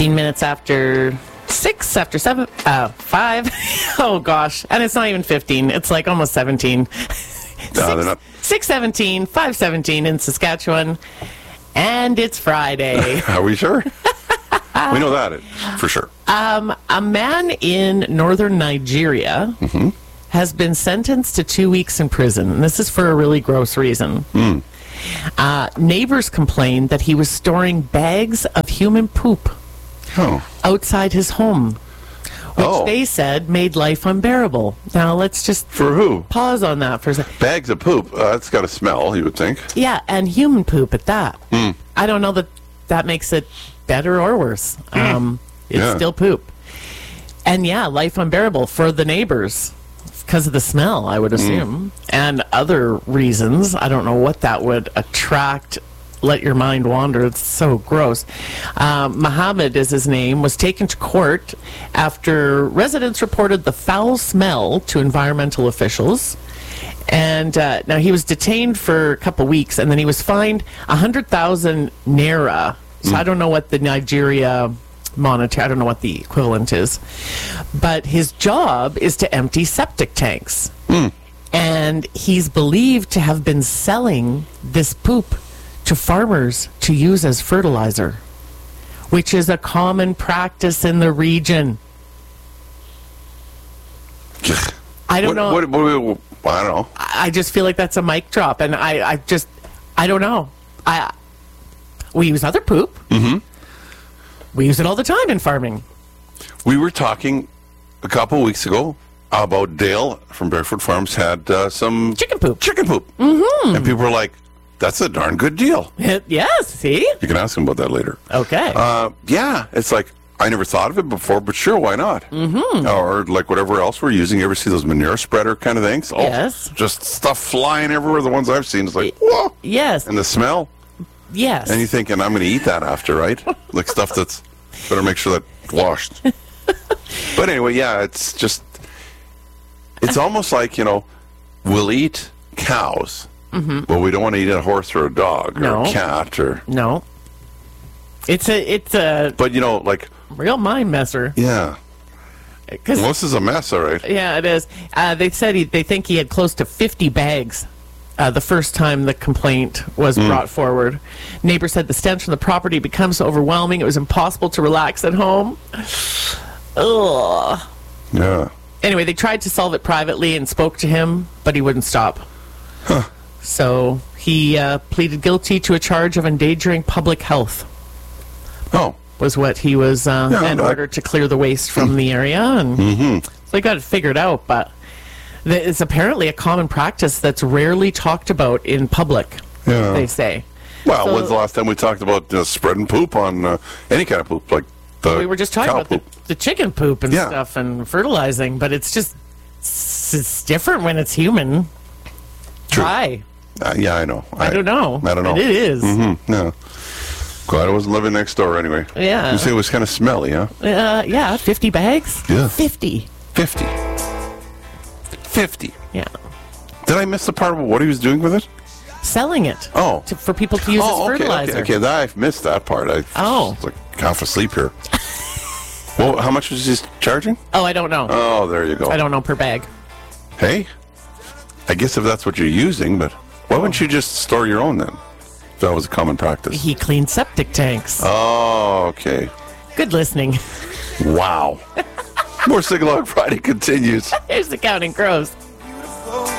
15 minutes after 6, after 7, 5. Oh, gosh. And it's not even 15. It's like almost 17. No, they're not. 6:17, 5:17 in Saskatchewan. And it's Friday. Are we sure? We know that for sure. A man in northern Nigeria has been sentenced to 2 weeks in prison. And this is for a really gross reason. Neighbors complained that he was storing bags of human poop outside his home, which they said made life unbearable. Now, let's just For who? pause on that for a second. Bags of poop. That's got a smell, you would think. Yeah, and human poop at that. I don't know that makes it better or worse. It's still poop. And yeah, life unbearable for the neighbors because of the smell, I would assume, and other reasons. I don't know what that would attract. Let your mind wander. It's so gross. Mohammed is his name, was taken to court after residents reported the foul smell to environmental officials. And now he was detained for a couple weeks, and then he was fined 100,000 naira. So I don't know what the Nigeria monetary, I don't know what the equivalent is. But his job is to empty septic tanks. And he's believed to have been selling this poop to farmers to use as fertilizer, which is a common practice in the region. I don't know. I don't know. I just feel like that's a mic drop, and I don't know. We use other poop. We use it all the time in farming. We were talking a couple weeks ago about Dale from Barefoot Farms had some Chicken poop. And people were like, that's a darn good deal. Yes, see? You can ask him about that later. Okay. Yeah, it's like, I never thought of it before, but sure, why not? Or like whatever else we're using. You ever see those manure spreader kind of things? Oh, Yes. Just stuff flying everywhere. The ones I've seen, it's like, whoa. Yes. And the smell. Yes. And you're thinking, I'm going to eat that after, right? Like stuff that's, better make sure that's washed. But anyway, yeah, it's just, it's almost like, we'll eat cows, but we don't want to eat a horse or a dog or a cat or. No. It's a But, like. real mind messer. Yeah. Well, this is a mess, all right. Yeah, it is. They said they think he had close to 50 bags the first time the complaint was brought forward. Neighbors said the stench from the property becomes so overwhelming it was impossible to relax at home. Ugh. Yeah. Anyway, they tried to solve it privately and spoke to him, but he wouldn't stop. So he pleaded guilty to a charge of endangering public health. Oh. Was what he was in order to clear the waste from the area. And so they got it figured out, but it's apparently a common practice that's rarely talked about in public, they say. Well, So- when's the last time we talked about spreading poop on any kind of poop? Like the We were just talking cow about poop. the chicken poop and stuff and fertilizing, but it's just it's different when it's human. True. Why? Yeah, I know. I don't know. I don't know. But it is. Yeah. Glad I wasn't living next door anyway. Yeah. You say it was kind of smelly, huh? Yeah, 50 bags? Yeah. 50. 50. 50. Yeah. Did I miss the part of what he was doing with it? Selling it. Oh. For people to use as fertilizer. Okay. I missed that part. I was like half asleep here. Well, how much was he charging? Oh, I don't know. Oh, there you go. I don't know per bag. Hey, I guess if that's what you're using, but why wouldn't you just store your own then? If that was a common practice. He cleaned septic tanks. Oh, okay. Good listening. Wow. More Sigalog Friday continues. Here's the Counting Crows.